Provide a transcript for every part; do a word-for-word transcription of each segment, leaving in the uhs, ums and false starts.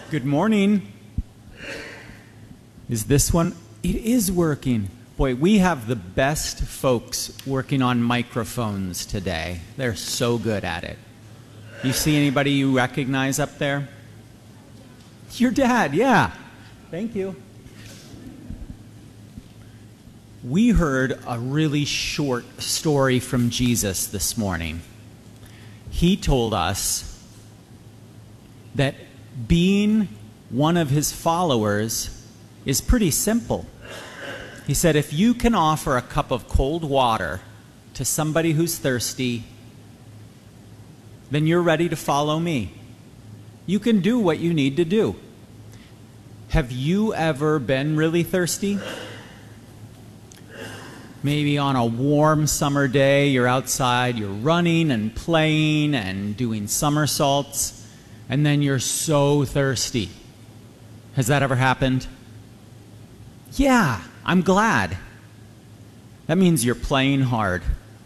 Good morning. Is this one? It is working. Boy, we have the best folks working on microphones today. They're so good at it. You see anybody you recognize up there? Your dad, yeah. Thank you. We heard a really short story from Jesus this morning. He told us that being one of his followers is pretty simple. He said, if you can offer a cup of cold water to somebody who's thirsty, then you're ready to follow me. You can do what you need to do. Have you ever been really thirsty? Maybe on a warm summer day, you're outside, you're running and playing and doing somersaults, and then you're so thirsty. Has that ever happened? Yeah, I'm glad. That means you're playing hard.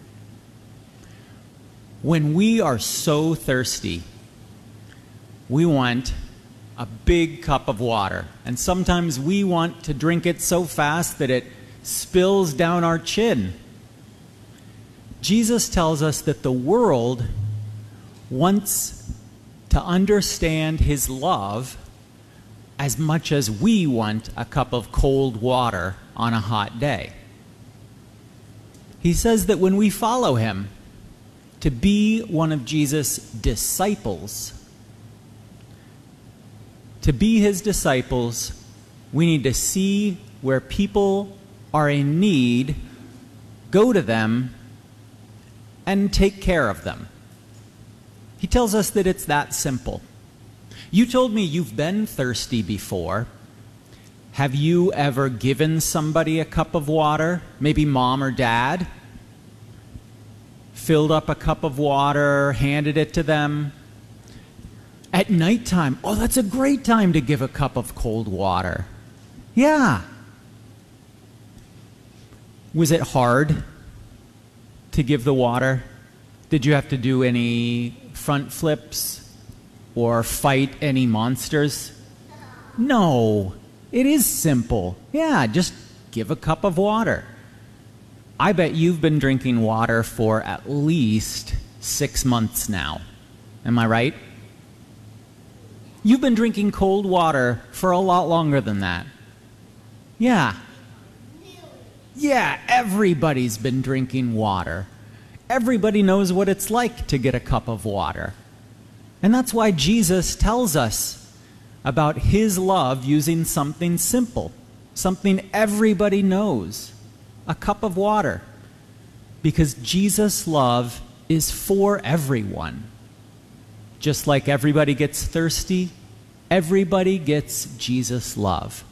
When we are so thirsty, we want a big cup of water. And sometimes we want to drink it so fast that it spills down our chin. Jesus tells us that the world wants to understand his love as much as we want a cup of cold water on a hot day. He says that when we follow him, to be one of Jesus' disciples, to be his disciples, we need to see where people are in need, go to them, and take care of them. He tells us that it's that simple. You told me you've been thirsty before. Have you ever given somebody a cup of water? Maybe mom or dad? Filled up a cup of water, handed it to them? At nighttime, oh, that's a great time to give a cup of cold water. Yeah. Was it hard to give the water? Did you have to do any front flips or fight any monsters? No, it is simple. Yeah, just give a cup of water. I bet you've been drinking water for at least six months now. Am I right? You've been drinking cold water for a lot longer than that. Yeah. Yeah, everybody's been drinking water. Everybody knows what it's like to get a cup of water. And that's why Jesus tells us about his love using something simple, something everybody knows, a cup of water. Because Jesus' love is for everyone. Just like everybody gets thirsty, everybody gets Jesus' love.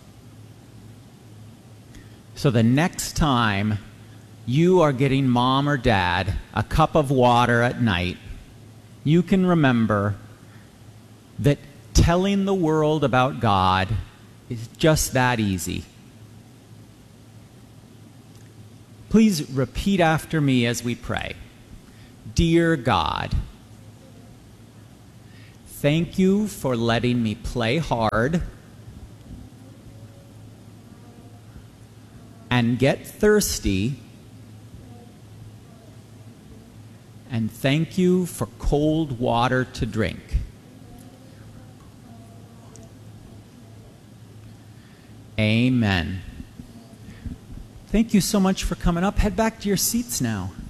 So the next time you are getting mom or dad a cup of water at night, you can remember that telling the world about God is just that easy. Please repeat after me as we pray. Dear God, thank you for letting me play hard and get thirsty, and thank you for cold water to drink. Amen. Thank you so much for coming up. Head back to your seats now.